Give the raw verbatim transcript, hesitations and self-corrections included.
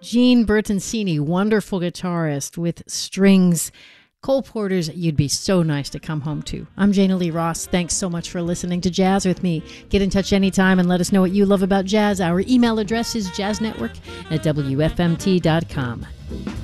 Gene Bertoncini, wonderful guitarist with strings. Cole Porter's You'd Be So Nice to Come Home To. I'm Jana Lee Ross. Thanks so much for listening to Jazz with me. Get in touch anytime and let us know what you love about jazz. Our email address is jazznetwork at W F M T dot com.